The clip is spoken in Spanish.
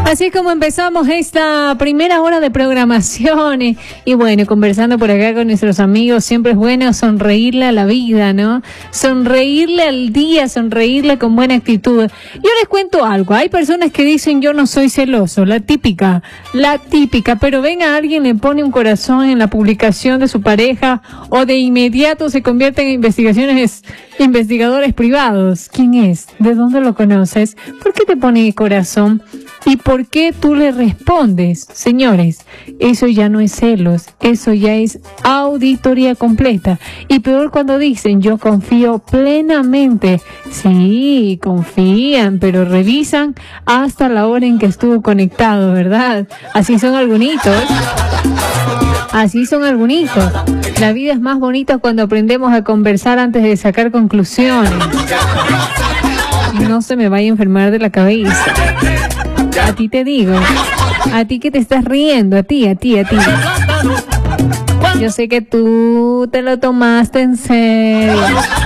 Así es como empezamos esta primera hora de programación y bueno, conversando por acá con nuestros amigos, siempre es bueno sonreírle a la vida, ¿no? Sonreírle al día, sonreírle con buena actitud. Yo les cuento algo, hay personas que dicen yo no soy celoso, la típica, pero venga alguien, le pone un corazón en la publicación de su pareja o de inmediato se convierte en investigadores privados. ¿Quién es? ¿De dónde lo conoces? ¿Por qué te pone corazón? ¿Y por qué tú le respondes? Señores, eso ya no es celos, eso ya es auditoría completa. Y peor cuando dicen, yo confío plenamente. Sí, confían, pero revisan hasta la hora en que estuvo conectado, ¿verdad? Así son algunitos. Así son algunitos. La vida es más bonita cuando aprendemos a conversar antes de sacar conclusiones. No se me vaya a enfermar de la cabeza. A ti te digo, a ti que te estás riendo, a ti. Yo sé que tú te lo tomaste en serio.